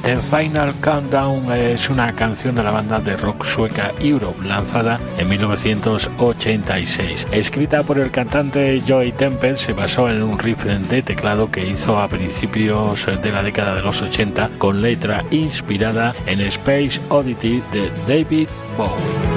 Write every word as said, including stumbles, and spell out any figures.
The Final Countdown es una canción de la banda de rock sueca Europe, lanzada en mil novecientos ochenta y seis. Escrita por el cantante Joey Tempest, se basó en un riff de teclado que hizo a principios de la década de los ochenta, con letra inspirada en Space Oddity de David Bowie.